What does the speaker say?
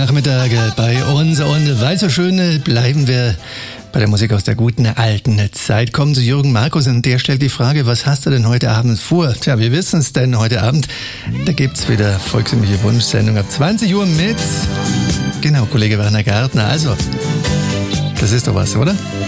Nachmittage bei uns und weil so schön bleiben wir bei der Musik aus der guten alten Zeit. Kommen zu Jürgen Markus und der stellt die Frage, was hast du denn heute Abend vor? Tja, wir wissen es denn heute Abend, da gibt's wieder volkstümliche Wunschsendung ab 20 Uhr mit, genau, Kollege Werner Gärtner. Also, das ist doch was, oder?